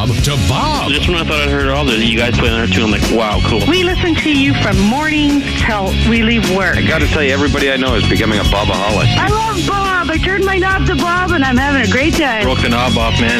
Bob to Bob. Just when I thought I'd heard all this, you guys play on there too. I'm like, wow, cool. We listen to you from mornings till we leave work. I got to tell you, everybody I know is becoming a Bobaholic. I love Bob. I turned my knob to Bob, and I'm having a great time. Broke the knob off, man.